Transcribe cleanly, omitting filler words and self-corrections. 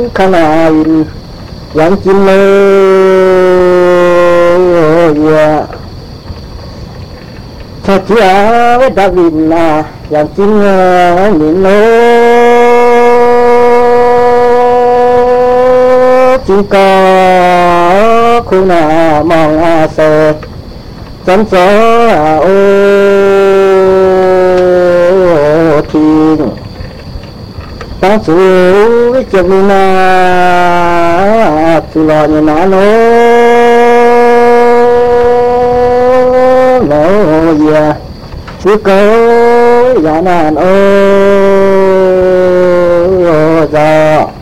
khăn ai yang chim mơ cho chia với đã vin là yang chim nhìn lô chỉ có khu nào mong sờ chấm gió ô thiên ta chú với chồng na chú lo như nó yeah chú có giả nan ô